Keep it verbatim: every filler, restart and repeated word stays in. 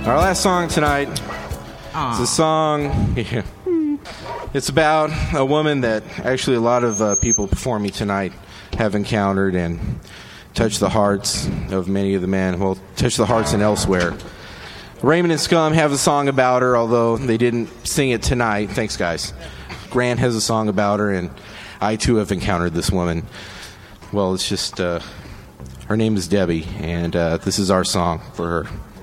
Our last song tonight is a song. Yeah, it's about a woman that actually a lot of uh, people performing tonight have encountered and touched the hearts of many of the men. Well, touched the hearts and elsewhere. Raymond and Scum have a song about her, although they didn't sing it tonight. Thanks, guys. Grant has a song about her, and I, too, have encountered this woman. Well, it's just, uh, her name is Debbie, and uh, this is our song for her.